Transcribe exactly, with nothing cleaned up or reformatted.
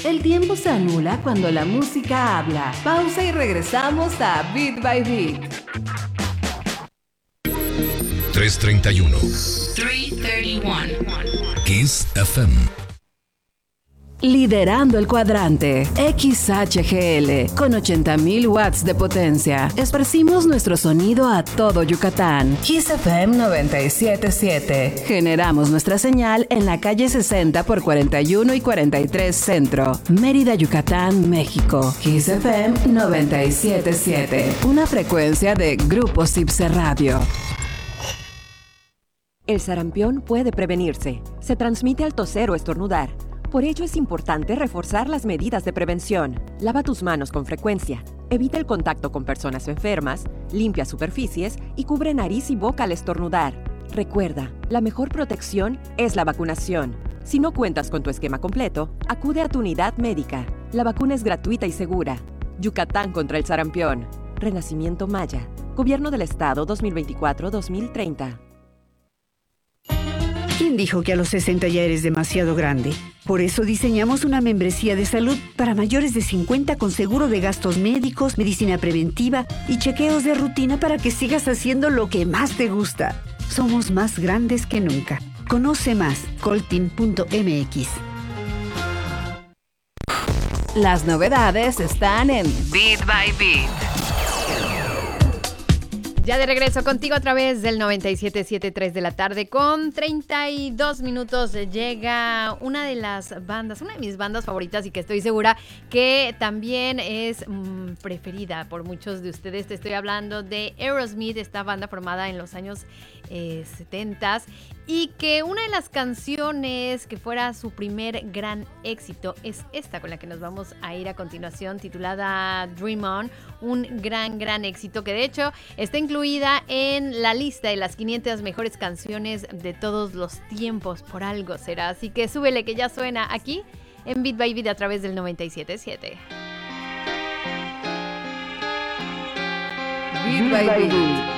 El tiempo se anula cuando la música habla. Pausa y regresamos a Beat by Beat. trescientos treinta y uno. trescientos treinta y uno. Kiss F M. Liderando el cuadrante, X H G L, con ochenta mil watts de potencia. Esparcimos nuestro sonido a todo Yucatán. Kiss F M noventa y siete punto siete. Generamos nuestra señal en la calle sesenta por cuarenta y uno y cuarenta y tres Centro, Mérida, Yucatán, México. Kiss F M noventa y siete punto siete. Una frecuencia de Grupo Cipse Radio. El sarampión puede prevenirse. Se transmite al toser o estornudar. Por ello es importante reforzar las medidas de prevención. Lava tus manos con frecuencia. Evita el contacto con personas enfermas. Limpia superficies y cubre nariz y boca al estornudar. Recuerda, la mejor protección es la vacunación. Si no cuentas con tu esquema completo, acude a tu unidad médica. La vacuna es gratuita y segura. Yucatán contra el sarampión. Renacimiento Maya. Gobierno del Estado dos mil veinticuatro a dos mil treinta. ¿Quién dijo que a los sesenta ya eres demasiado grande? Por eso diseñamos una membresía de salud para mayores de cincuenta con seguro de gastos médicos, medicina preventiva y chequeos de rutina para que sigas haciendo lo que más te gusta. Somos más grandes que nunca. Conoce más, coltin punto m x. Las novedades están en Beat by Beat. Ya de regreso contigo a través del noventa y siete punto siete, tres de la tarde con treinta y dos minutos. Llega una de las bandas, una de mis bandas favoritas y que estoy segura que también es mmm, preferida por muchos de ustedes. Te estoy hablando de Aerosmith, esta banda formada en los años eh, setenta y que una de las canciones que fuera su primer gran éxito es esta con la que nos vamos a ir a continuación, titulada Dream On, un gran, gran éxito que de hecho está incluida en la lista de las quinientas mejores canciones de todos los tiempos, por algo será, así que súbele que ya suena aquí en Beat by Beat a través del noventa y siete punto siete. Beat by Beat.